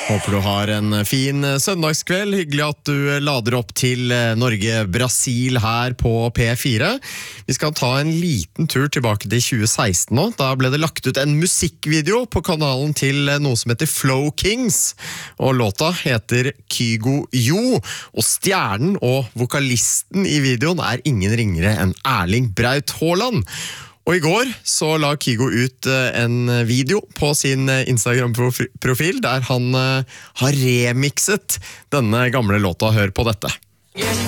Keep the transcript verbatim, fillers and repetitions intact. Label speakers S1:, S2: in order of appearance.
S1: Håper du har en fin søndagskveld. Hyggelig at du lader opp til Norge-Brasil her på P fire. Vi skal ta en liten tur tilbake til tjue seksten nå. Da ble det lagt ut en musikkvideo på kanalen til noe som heter Flow Kings. Og låta heter Kygo Jo. Og stjernen og vokalisten i videoen er ingen ringere enn Erling Braut Haaland. Og i går så la Kygo ut en video på sin Instagram-profil der han har remixet denne gamle låta. Hør på dette.